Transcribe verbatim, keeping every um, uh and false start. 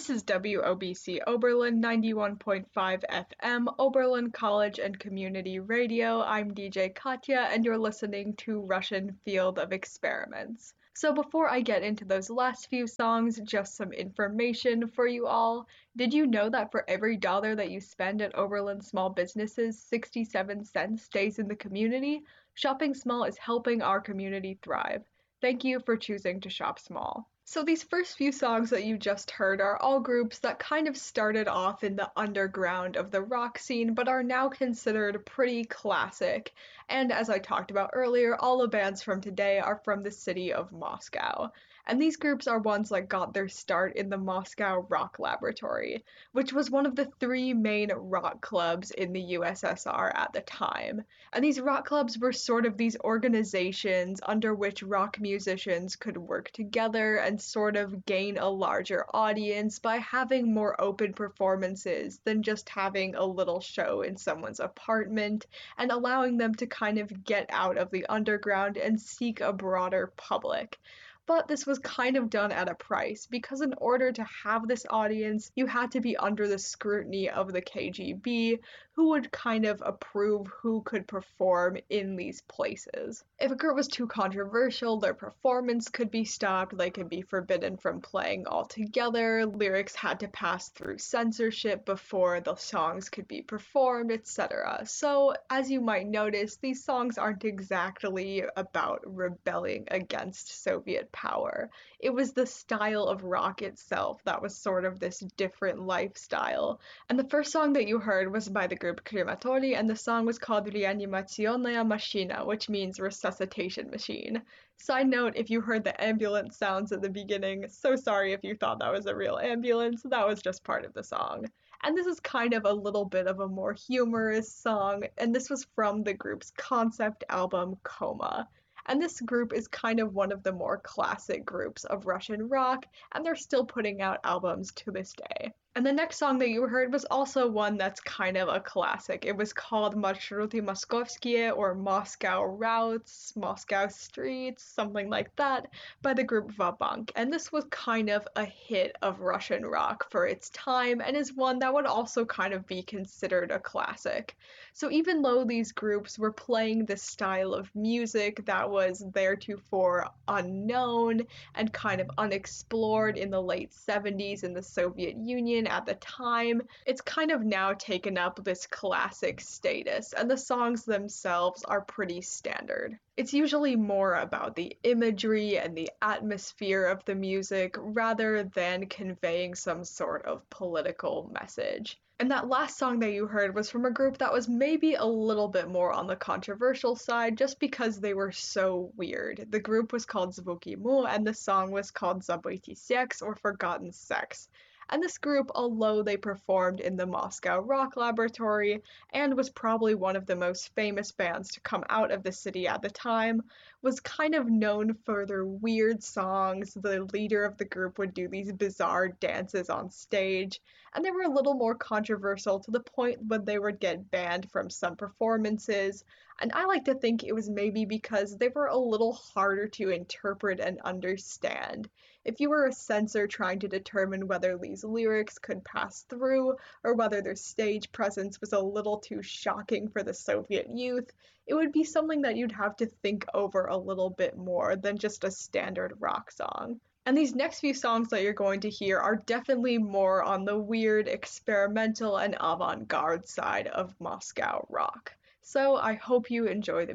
This is W O B C Oberlin ninety-one point five F M, Oberlin College and Community Radio. I'm D J Katya, and you're listening to Russian Field of Experiments. So before I get into those last few songs, just some information for you all. Did you know that for every dollar that you spend at Oberlin small businesses, sixty-seven cents stays in the community? Shopping small is helping our community thrive. Thank you for choosing to shop small. So these first few songs that you just heard are all groups that kind of started off in the underground of the rock scene, but are now considered pretty classic. And as I talked about earlier, all the bands from today are from the city of Moscow. And these groups are ones that got their start in the Moscow Rock Laboratory, which was one of the three main rock clubs in the U S S R at the time. And these rock clubs were sort of these organizations under which rock musicians could work together and sort of gain a larger audience by having more open performances than just having a little show in someone's apartment, and allowing them to kind of get out of the underground and seek a broader public. But this was kind of done at a price, because in order to have this audience, you had to be under the scrutiny of the K G B, who would kind of approve who could perform in these places. If a group was too controversial, their performance could be stopped, they could be forbidden from playing altogether, lyrics had to pass through censorship before the songs could be performed, et cetera. So, as you might notice, these songs aren't exactly about rebelling against Soviet power. It was the style of rock itself that was sort of this different lifestyle. And the first song that you heard was by the group Krematoriy, and the song was called Reanimationная Mashina, which means resuscitation machine. Side note, if you heard the ambulance sounds at the beginning, so sorry if you thought that was a real ambulance, that was just part of the song. And this is kind of a little bit of a more humorous song, and this was from the group's concept album Coma. And this group is kind of one of the more classic groups of Russian rock, and they're still putting out albums to this day. And the next song that you heard was also one that's kind of a classic. It was called Marshruty Moskovskie, or Moscow Routes, Moscow Streets, something like that, by the group Va-Bank. And this was kind of a hit of Russian rock for its time, and is one that would also kind of be considered a classic. So even though these groups were playing this style of music that was theretofore unknown and kind of unexplored in the late seventies in the Soviet Union at the time, it's kind of now taken up this classic status, and the songs themselves are pretty standard. It's usually more about the imagery and the atmosphere of the music rather than conveying some sort of political message. And that last song that you heard was from a group that was maybe a little bit more on the controversial side just because they were so weird. The group was called Zvuki Mu, and the song was called Забытый Секс, or Forgotten Sex. And this group, although they performed in the Moscow Rock Laboratory and was probably one of the most famous bands to come out of the city at the time, was kind of known for their weird songs. The leader of the group would do these bizarre dances on stage, and they were a little more controversial to the point when they would get banned from some performances. And I like to think it was maybe because they were a little harder to interpret and understand. If you were a censor trying to determine whether these lyrics could pass through, or whether their stage presence was a little too shocking for the Soviet youth, it would be something that you'd have to think over a little bit more than just a standard rock song. And these next few songs that you're going to hear are definitely more on the weird, experimental, and avant-garde side of Moscow rock. So I hope you enjoy the